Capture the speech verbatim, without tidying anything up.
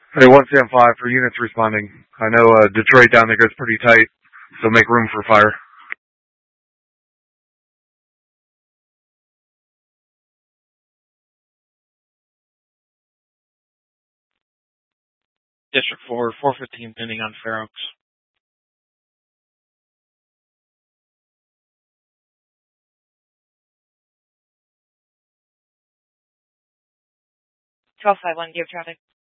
Hey, one Sam five for units responding. I know uh, Detroit down there gets pretty tight, so make room for fire. District four, four fifteen pending on Fair Oaks. twelve five one, give traffic.